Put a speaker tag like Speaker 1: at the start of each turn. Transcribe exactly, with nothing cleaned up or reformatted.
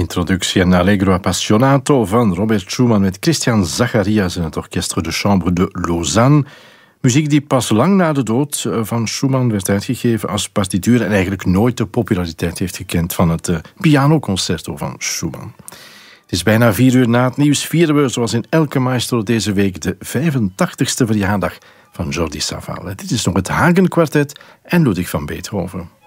Speaker 1: introductie en Allegro Appassionato van Robert Schumann met Christian Zacharias en het Orchestre de Chambre de Lausanne. Muziek die pas lang na de dood van Schumann werd uitgegeven als partituur en eigenlijk nooit de populariteit heeft gekend van het uh, pianoconcerto van Schumann. Het is bijna vier uur na het nieuws vieren we, zoals in elke maestro deze week, de vijfentachtigste verjaardag van Jordi Savall. Dit is nog het Hagen Quartet en Ludwig van Beethoven.